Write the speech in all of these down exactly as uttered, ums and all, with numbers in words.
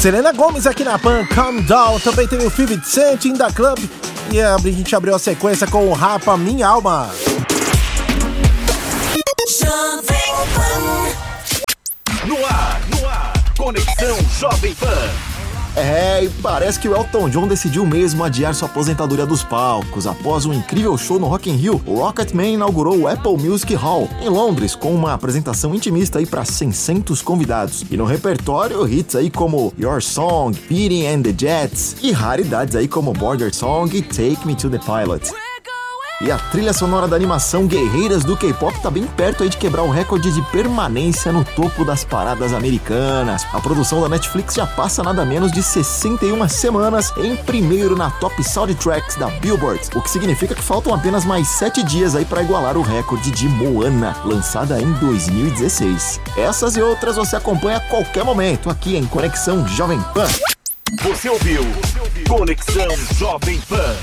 Selena Gomez aqui na Pan, Calm Down. Também tem o fifty Cent in the Club. E a gente abriu a sequência com o Rapa, Minha Alma. No ar, no ar, Conexão Jovem Pan. É, e parece que o Elton John decidiu mesmo adiar sua aposentadoria dos palcos. Após um incrível show no Rock in Rio, o Rocketman inaugurou o Apple Music Hall, em Londres, com uma apresentação intimista aí para seiscentos convidados. E no repertório, hits aí como Your Song, Beating and the Jets, e raridades aí como Border Song e Take Me to the Pilot. E a trilha sonora da animação Guerreiras do K-pop tá bem perto aí de quebrar o recorde de permanência no topo das paradas americanas. A produção da Netflix já passa nada menos de sessenta e uma semanas em primeiro na Top Soundtracks da Billboard, o que significa que faltam apenas mais sete dias aí para igualar o recorde de Moana, lançada em dois mil e dezesseis. Essas e outras você acompanha a qualquer momento aqui em Conexão Jovem Pan. Você ouviu Conexão Jovem Pan.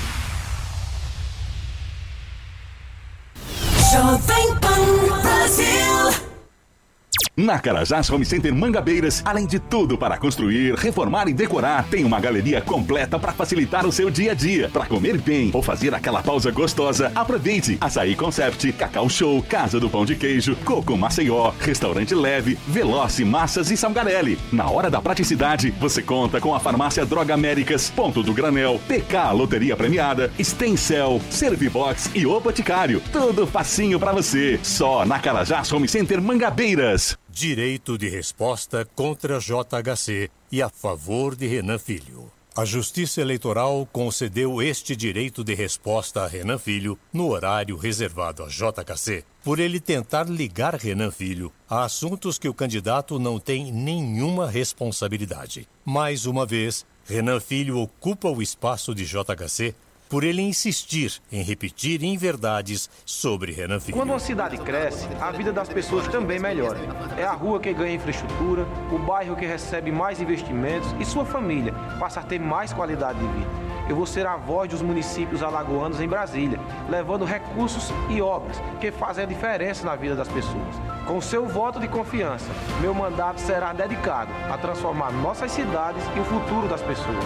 Jovem Pan Brasil. Na Carajás Home Center Mangabeiras, além de tudo para construir, reformar e decorar, tem uma galeria completa para facilitar o seu dia a dia. Para comer bem ou fazer aquela pausa gostosa, aproveite Açaí Concept, Cacau Show, Casa do Pão de Queijo, Coco Maceió, Restaurante Leve, Veloce Massas e Salgarelli. Na hora da praticidade, você conta com a Farmácia Droga Américas, Ponto do Granel, P K Loteria Premiada, Stencel, Servibox e O Boticário. Tudo facinho para você. Só na Carajás Home Center Mangabeiras. Direito de resposta contra J H C e a favor de Renan Filho. A Justiça Eleitoral concedeu este direito de resposta a Renan Filho no horário reservado a J H C, por ele tentar ligar Renan Filho a assuntos que o candidato não tem nenhuma responsabilidade. Mais uma vez, Renan Filho ocupa o espaço de J H C por ele insistir em repetir inverdades sobre Renan Filho. Quando uma cidade cresce, a vida das pessoas também melhora. É a rua que ganha infraestrutura, o bairro que recebe mais investimentos e sua família passa a ter mais qualidade de vida. Eu vou ser a voz dos municípios alagoanos em Brasília, levando recursos e obras que fazem a diferença na vida das pessoas. Com seu voto de confiança, meu mandato será dedicado a transformar nossas cidades e o futuro das pessoas.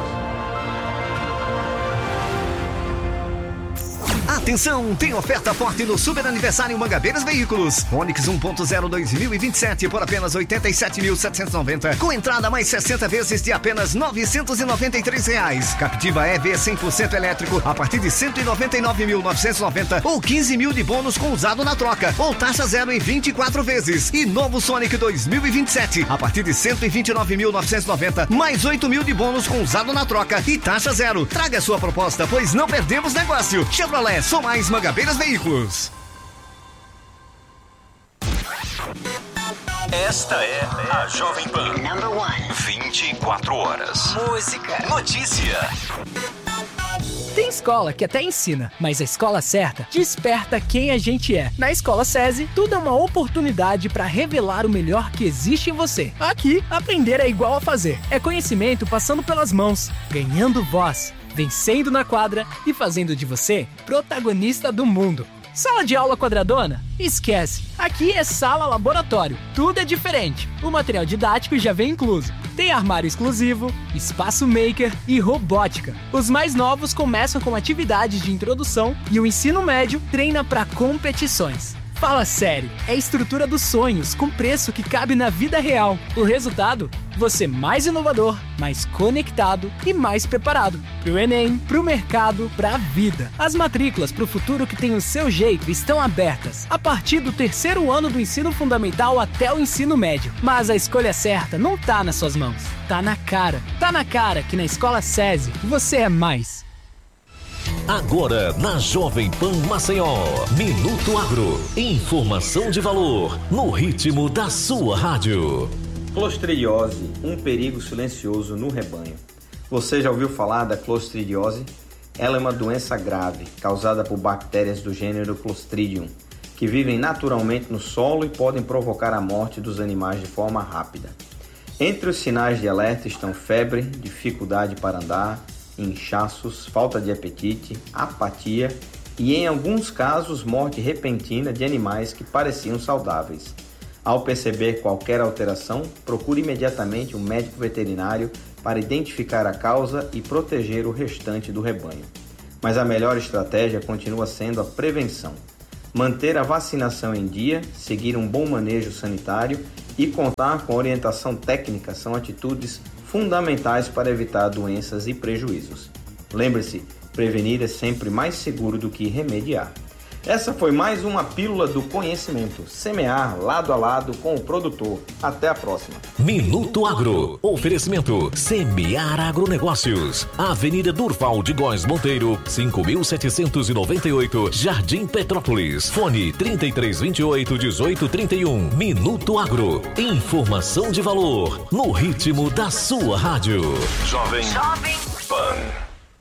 Atenção, tem oferta forte no Super Aniversário Mangabeiras Veículos. Onix um ponto zero dois mil e vinte e sete por apenas oitenta e sete mil setecentos e noventa, com entrada mais sessenta vezes de apenas novecentos e noventa e três reais. Captiva E V cem por cento elétrico a partir de cento e noventa e nove mil novecentos e noventa ou quinze mil de bônus com usado na troca, ou taxa zero em vinte e quatro vezes. E novo Sonic dois mil e vinte e sete a partir de cento e vinte e nove mil novecentos e noventa, mais oito mil de bônus com usado na troca e taxa zero. Traga sua proposta, pois não perdemos negócio. Chevrolet, sou mais Mangabeiras Veículos. Esta é a Jovem Pan. Number one. vinte e quatro horas. Música. Notícia. Tem escola que até ensina, mas a escola certa desperta quem a gente é. Na Escola SESI, tudo é uma oportunidade para revelar o melhor que existe em você. Aqui, aprender é igual a fazer. É conhecimento passando pelas mãos, ganhando voz, vencendo na quadra e fazendo de você protagonista do mundo. Sala de aula quadradona? Esquece. Aqui é sala laboratório. Tudo é diferente. O material didático já vem incluso. Tem armário exclusivo, espaço maker e robótica. Os mais novos começam com atividades de introdução e o ensino médio treina para competições. Fala sério, é a estrutura dos sonhos com preço que cabe na vida real. O resultado? Você mais inovador, mais conectado e mais preparado. Pro Enem, pro mercado, pra vida. As matrículas pro futuro que tem o seu jeito estão abertas. A partir do terceiro ano do ensino fundamental até o ensino médio. Mas a escolha certa não tá nas suas mãos. Tá na cara. Tá na cara que na Escola SESI você é mais. Agora na Jovem Pan Maceió, Minuto Agro, informação de valor, no ritmo da sua rádio. Clostridiose, um perigo silencioso no rebanho. Você já ouviu falar da clostridiose? Ela é uma doença grave, causada por bactérias do gênero Clostridium, que vivem naturalmente no solo e podem provocar a morte dos animais de forma rápida. Entre os sinais de alerta estão febre, dificuldade para andar, inchaços, falta de apetite, apatia e, em alguns casos, morte repentina de animais que pareciam saudáveis. Ao perceber qualquer alteração, procure imediatamente um médico veterinário para identificar a causa e proteger o restante do rebanho. Mas a melhor estratégia continua sendo a prevenção. Manter a vacinação em dia, seguir um bom manejo sanitário e contar com orientação técnica são atitudes fundamentais para evitar doenças e prejuízos. Lembre-se, prevenir é sempre mais seguro do que remediar. Essa foi mais uma Pílula do Conhecimento. Semear lado a lado com o produtor. Até a próxima. Minuto Agro. Oferecimento Semear Agronegócios. Avenida Durval de Góes Monteiro, cinco mil setecentos e noventa e oito, Jardim Petrópolis. Fone trinta e três, vinte e oito, dezoito, trinta e um. Minuto Agro. Informação de valor no ritmo da sua rádio. Jovem Jovem Pan.